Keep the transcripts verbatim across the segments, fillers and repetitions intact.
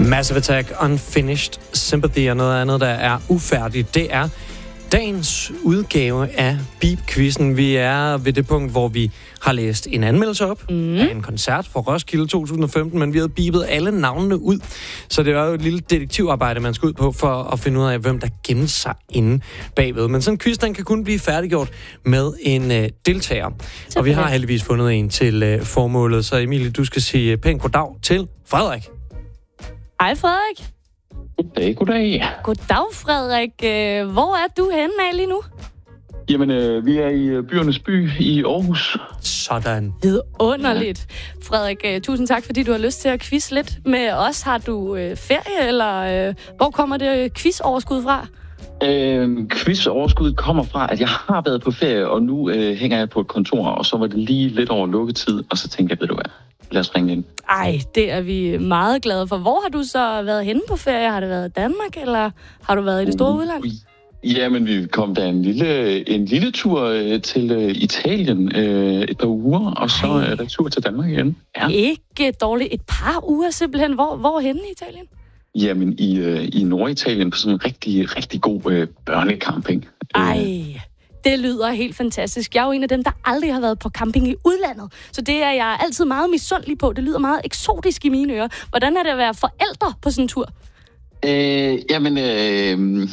Massive Attack, Unfinished Sympathy og noget andet, der er ufærdigt. Det er dagens udgave af Beep-quizzen. Vi er ved det punkt, hvor vi har læst en anmeldelse op mm. af en koncert for Roskilde to tusind og femten, men vi havde beepet alle navnene ud. Så det var jo et lille detektivarbejde, man skal ud på for at finde ud af, hvem der gemte sig inde bagved. Men sådan en quiz, den kan kun blive færdiggjort med en øh, deltager. Så og vi har heldigvis fundet en til øh, formålet. Så Emilie, du skal sige pænt goddag til Frederik. Hej Frederik. Goddag, goddag. Goddag Frederik. Hvor er du henne af lige nu? Jamen, øh, vi er i byernes by i Aarhus. Sådan. Vidunderligt. Ja. Frederik, uh, tusind tak, fordi du har lyst til at quizze lidt med os. Har du uh, ferie, eller uh, hvor kommer det quizoverskud fra? Øh, quizoverskuddet kommer fra, at jeg har været på ferie, og nu øh, hænger jeg på et kontor, og så var det lige lidt over lukketid, og så tænkte jeg, ved du hvad, lad os ringe ind. Ej, det er vi meget glade for. Hvor har du så været henne på ferie? Har det været i Danmark, eller har du været i det store udland? Jamen, vi kom da en lille, en lille tur øh, til øh, Italien øh, et par uger, og så er øh, der tur til Danmark igen. Ja. Ikke dårligt. Et par uger simpelthen. Hvor, hvor henne i Italien? Jamen, i, øh, i Norditalien på sådan en rigtig, rigtig god øh, børnecamping. Ej, det lyder helt fantastisk. Jeg er jo en af dem, der aldrig har været på camping i udlandet. Så det er jeg altid meget misundelig på. Det lyder meget eksotisk i mine ører. Hvordan er det at være forældre på sådan en tur? Øh, jamen, øh,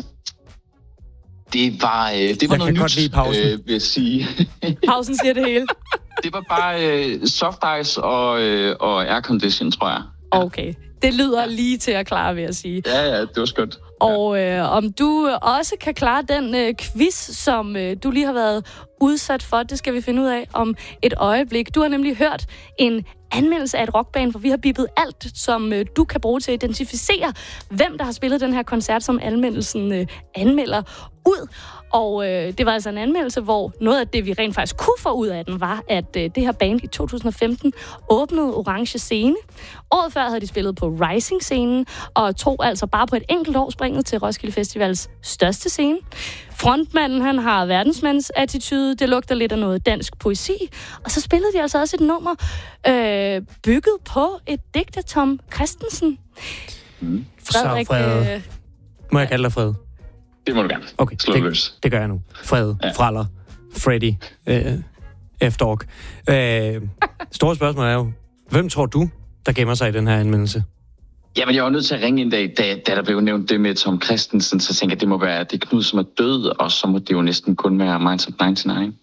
det var, øh, det var jeg noget nyt, øh, vil jeg sige. Pausen siger det hele. Det var bare øh, soft ice og, øh, og aircondition, tror jeg. Ja. Okay, det lyder lige til at klare, vil jeg sige. Ja, ja, det var skønt. Og øh, om du også kan klare den øh, quiz, som øh, du lige har været udsat for, det skal vi finde ud af om et øjeblik. Du har nemlig hørt en anmeldelse af et rockband, hvor vi har bippet alt, som øh, du kan bruge til at identificere, hvem der har spillet den her koncert, som anmeldelsen øh, anmelder ud. Og øh, det var altså en anmeldelse, hvor noget af det, vi rent faktisk kunne få ud af den, var, at øh, det her band i to tusind og femten åbnede Orange Scene. Året før havde de spillet på Rising-scenen, og tog altså bare på et enkelt år springet til Roskilde Festivals største scene. Frontmanden, han har verdensmandsattitude, det lugter lidt af noget dansk poesi, og så spillede de altså også et nummer øh, bygget på et digt af Tom Christensen. Mm. Frederik, så Fred, øh, må jeg kalde dig Fred? Det må du gerne. Okay, slå det, løs. Det gør jeg nu. Fred, ja. Fraller, Freddy, øh, F-Dog. Øh, store spørgsmål er jo, hvem tror du, der gemmer sig i den her anmeldelse? Jamen, jeg var nødt til at ringe en dag, da, da der blev nævnt det med Tom Christensen, så tænkte jeg, at det må være det Knud, som er død, og så må det jo næsten kun være Minds of nioghalvfems.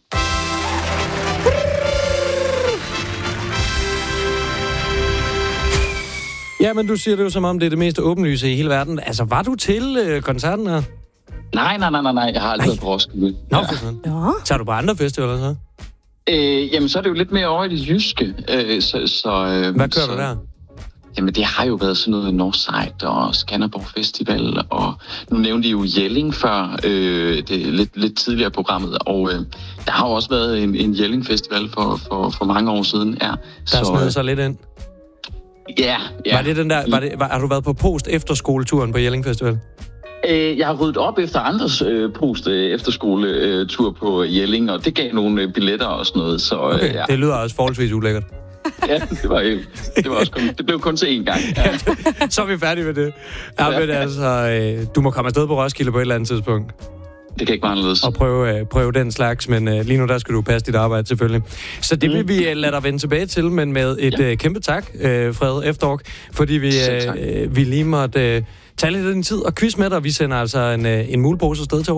Ja, men du siger det jo som om, det er det mest åbenlyse i hele verden. Altså, var du til øh, koncerten her? Nej, nej, nej, nej, nej. Jeg har aldrig været på Roskilde. Nå, for sådan. Ja. Tager du på andre festivaler så? Øh, jamen, så er det jo lidt mere over i det jyske. Øh, så, så, øh, Hvad kører så, du der? Jamen, det har jo været sådan noget Northside og Skanderborg Festival, og nu nævnte I jo Jelling før, øh, det er lidt, lidt tidligere programmet, og øh, der har jo også været en, en Jelling Festival for, for, for mange år siden. Ja. Der så, snød sig lidt ind. Ja, ja. Var det den der, var det, var, har du været på post-efterskoleturen på Jelling Festival? Øh, jeg har ryddet op efter andres øh, post-efterskoletur på Jelling, og det gav nogle øh, billetter og sådan noget. Så, øh, okay, ja. Det lyder også forholdsvis ulækkert. Ja, det var helt. Det, var også kun, det blev kun til én gang. Ja. Så er vi færdige med det. Ja, men altså, øh, du må komme afsted på Roskilde på et eller andet tidspunkt. Det kan ikke være anderledes. Og prøve, øh, prøve den slags, men øh, lige nu der skal du passe dit arbejde selvfølgelig. Så det vil vi øh, lade dig vende tilbage til, men med et ja. øh, kæmpe tak, øh, Fred F-Dog, fordi vi, øh, vi lige måtte øh, tage lidt af din tid og quiz med dig. Vi sender altså en, øh, en mulepose afsted til